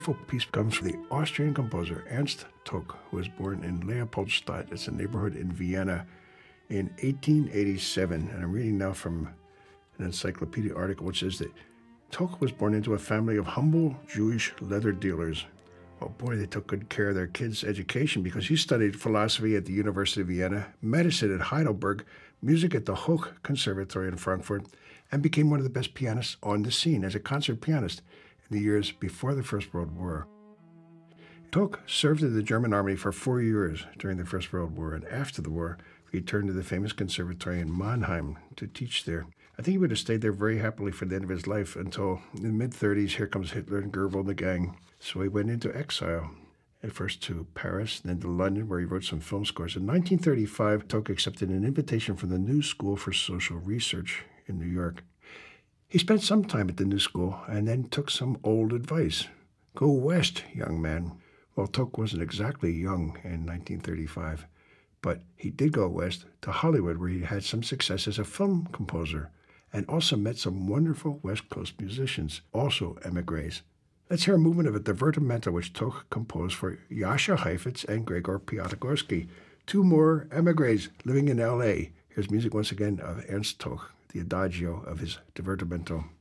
piece comes from the Austrian composer Ernst Tock, who was born in Leopoldstadt. It's a neighborhood in Vienna in 1887. And I'm reading now from an encyclopedia article which says that Tock was born into a family of humble Jewish leather dealers. Oh boy, they took good care of their kids' education because he studied philosophy at the University of Vienna, medicine at Heidelberg, music at the Hoch Conservatory in Frankfurt, and became one of the best pianists on the scene as a concert pianist in the years before the First World War. Tock served in the German army for 4 years during the First World War, and after the war, he returned to the famous conservatory in Mannheim to teach there. I think he would have stayed there very happily for the end of his life until in the mid-30s, here comes Hitler and Goebbels and the gang. So he went into exile, at first to Paris, then to London, where he wrote some film scores. In 1935, Tock accepted an invitation from the New School for Social Research in New York. He spent some time at the New School and then took some old advice. Go west, young man. Well, Tock wasn't exactly young in 1935, but he did go west to Hollywood, where he had some success as a film composer and also met some wonderful West Coast musicians, also emigres. Let's hear a movement of a divertimento which Tock composed for Jascha Heifetz and Gregor Piatigorsky, two more emigres living in L.A. Here's music once again of Ernst Tock, the adagio of his divertimento.